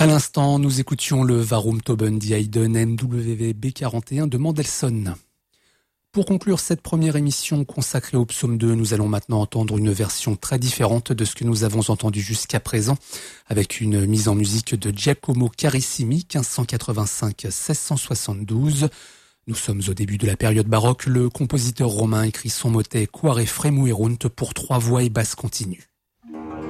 À l'instant, nous écoutions le Warum Toben die Haydn MWV B41 de Mendelssohn. Pour conclure cette première émission consacrée au psaume 2, nous allons maintenant entendre une version très différente de ce que nous avons entendu jusqu'à présent, avec une mise en musique de Giacomo Carissimi, 1585-1672. Nous sommes au début de la période baroque. Le compositeur romain écrit son motet Quare fremuerunt pour 3 voix et basse continue.